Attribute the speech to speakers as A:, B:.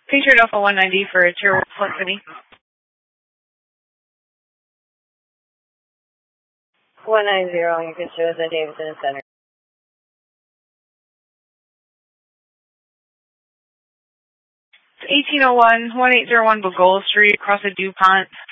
A: Patriot Alpha 190 for Terror Flint City.
B: 190, you can show us at Davidson Center.
A: It's 1801, 1801 Bogola Street, across the DuPont.